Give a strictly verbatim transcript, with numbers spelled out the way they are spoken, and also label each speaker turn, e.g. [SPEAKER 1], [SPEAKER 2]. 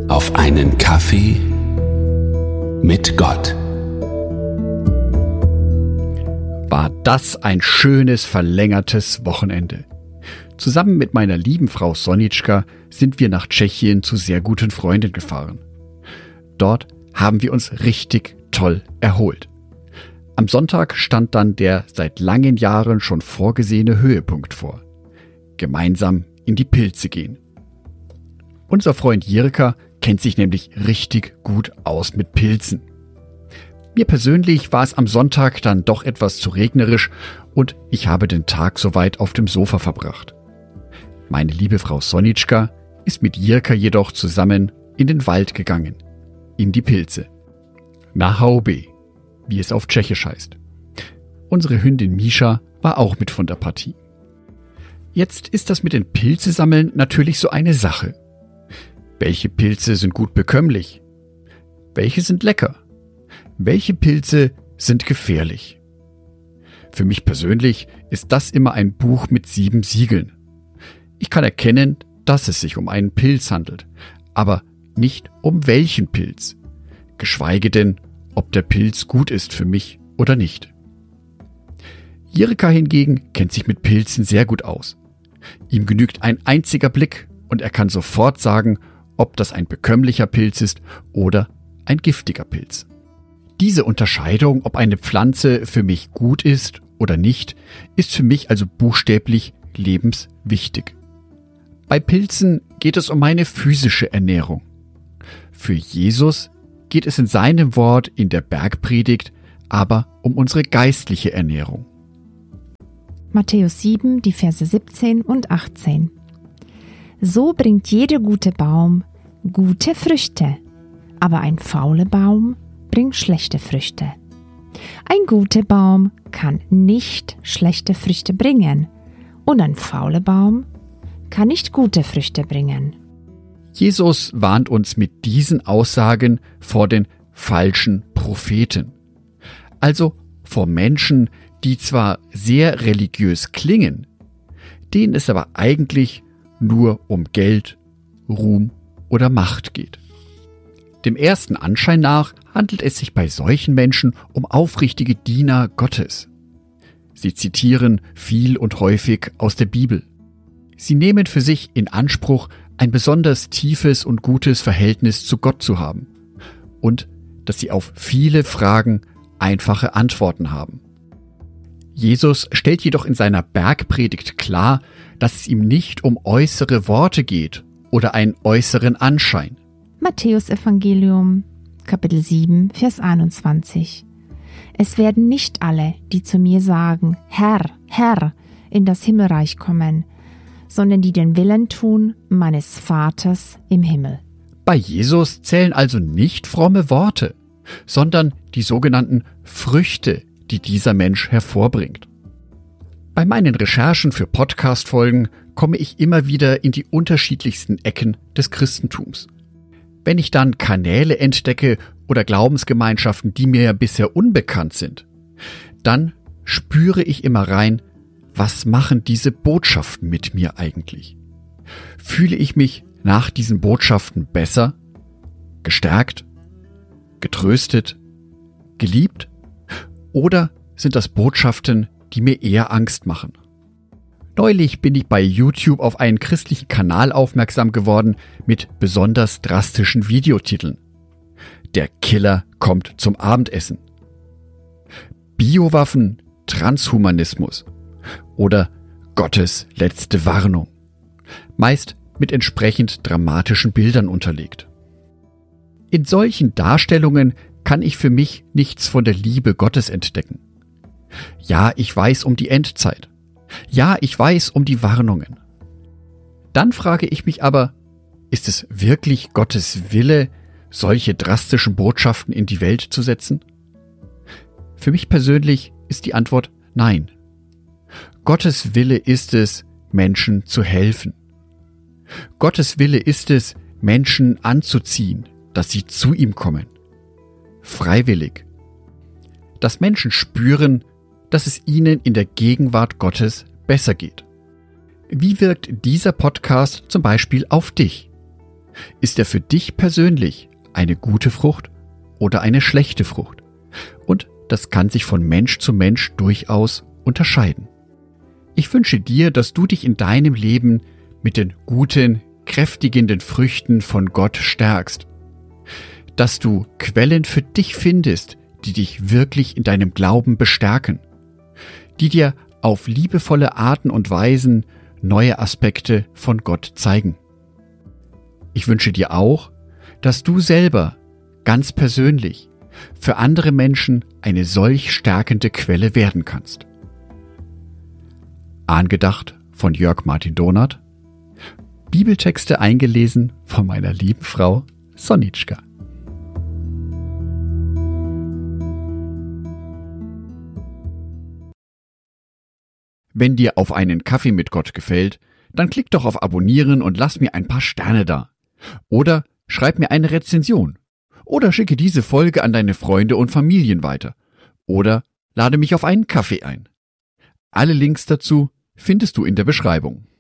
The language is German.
[SPEAKER 1] Auf einen Kaffee mit Gott.
[SPEAKER 2] War das ein schönes, verlängertes Wochenende. Zusammen mit meiner lieben Frau Sonitschka sind wir nach Tschechien zu sehr guten Freunden gefahren. Dort haben wir uns richtig toll erholt. Am Sonntag stand dann der seit langen Jahren schon vorgesehene Höhepunkt vor. Gemeinsam in die Pilze gehen. Unser Freund Jirka kennt sich nämlich richtig gut aus mit Pilzen. Mir persönlich war es am Sonntag dann doch etwas zu regnerisch und ich habe den Tag soweit auf dem Sofa verbracht. Meine liebe Frau Sonitschka ist mit Jirka jedoch zusammen in den Wald gegangen, in die Pilze. Na Hauby, wie es auf Tschechisch heißt. Unsere Hündin Misha war auch mit von der Partie. Jetzt ist das mit den Pilze sammeln natürlich so eine Sache. Welche Pilze sind gut bekömmlich? Welche sind lecker? Welche Pilze sind gefährlich? Für mich persönlich ist das immer ein Buch mit sieben Siegeln. Ich kann erkennen, dass es sich um einen Pilz handelt, aber nicht um welchen Pilz. Geschweige denn, ob der Pilz gut ist für mich oder nicht. Jirka hingegen kennt sich mit Pilzen sehr gut aus. Ihm genügt ein einziger Blick und er kann sofort sagen, ob das ein bekömmlicher Pilz ist oder ein giftiger Pilz. Diese Unterscheidung, ob eine Pflanze für mich gut ist oder nicht, ist für mich also buchstäblich lebenswichtig. Bei Pilzen geht es um meine physische Ernährung. Für Jesus geht es in seinem Wort in der Bergpredigt aber um unsere geistliche Ernährung.
[SPEAKER 3] Matthäus sieben, die Verse siebzehn und achtzehn. So bringt jeder gute Baum gute Früchte, aber ein fauler Baum bringt schlechte Früchte. Ein guter Baum kann nicht schlechte Früchte bringen und ein fauler Baum kann nicht gute Früchte bringen.
[SPEAKER 2] Jesus warnt uns mit diesen Aussagen vor den falschen Propheten. Also vor Menschen, die zwar sehr religiös klingen, denen es aber eigentlich nur um Geld, Ruhm oder Macht geht. Dem ersten Anschein nach handelt es sich bei solchen Menschen um aufrichtige Diener Gottes. Sie zitieren viel und häufig aus der Bibel. Sie nehmen für sich in Anspruch, ein besonders tiefes und gutes Verhältnis zu Gott zu haben und dass sie auf viele Fragen einfache Antworten haben. Jesus stellt jedoch in seiner Bergpredigt klar, dass es ihm nicht um äußere Worte geht oder einen äußeren Anschein.
[SPEAKER 3] Matthäus Evangelium, Kapitel sieben, Vers einundzwanzig. Es werden nicht alle, die zu mir sagen, Herr, Herr, in das Himmelreich kommen, sondern die den Willen tun meines Vaters im Himmel.
[SPEAKER 2] Bei Jesus zählen also nicht fromme Worte, sondern die sogenannten Früchte, die dieser Mensch hervorbringt. Bei meinen Recherchen für Podcast-Folgen komme ich immer wieder in die unterschiedlichsten Ecken des Christentums. Wenn ich dann Kanäle entdecke oder Glaubensgemeinschaften, die mir bisher unbekannt sind, dann spüre ich immer rein, was machen diese Botschaften mit mir eigentlich? Fühle ich mich nach diesen Botschaften besser, gestärkt, getröstet, geliebt? Oder sind das Botschaften, die mir eher Angst machen? Neulich bin ich bei YouTube auf einen christlichen Kanal aufmerksam geworden mit besonders drastischen Videotiteln. Der Killer kommt zum Abendessen. Biowaffen, Transhumanismus oder Gottes letzte Warnung. Meist mit entsprechend dramatischen Bildern unterlegt. In solchen Darstellungen kann ich für mich nichts von der Liebe Gottes entdecken. Ja, ich weiß um die Endzeit. Ja, ich weiß um die Warnungen. Dann frage ich mich aber, ist es wirklich Gottes Wille, solche drastischen Botschaften in die Welt zu setzen? Für mich persönlich ist die Antwort nein. Gottes Wille ist es, Menschen zu helfen. Gottes Wille ist es, Menschen anzuziehen, dass sie zu ihm kommen. Freiwillig. Dass Menschen spüren, dass es ihnen in der Gegenwart Gottes besser geht. Wie wirkt dieser Podcast zum Beispiel auf dich? Ist er für dich persönlich eine gute Frucht oder eine schlechte Frucht? Und das kann sich von Mensch zu Mensch durchaus unterscheiden. Ich wünsche dir, dass du dich in deinem Leben mit den guten, kräftigenden Früchten von Gott stärkst. Dass du Quellen für dich findest, die dich wirklich in deinem Glauben bestärken, die dir auf liebevolle Arten und Weisen neue Aspekte von Gott zeigen. Ich wünsche dir auch, dass du selber ganz persönlich für andere Menschen eine solch stärkende Quelle werden kannst. Angedacht von Jörg Martin Donath, Bibeltexte eingelesen von meiner lieben Frau Sonitschka. Wenn dir Auf einen Kaffee mit Gott gefällt, dann klick doch auf Abonnieren und lass mir ein paar Sterne da. Oder schreib mir eine Rezension. Oder schicke diese Folge an deine Freunde und Familien weiter. Oder lade mich auf einen Kaffee ein. Alle Links dazu findest du in der Beschreibung.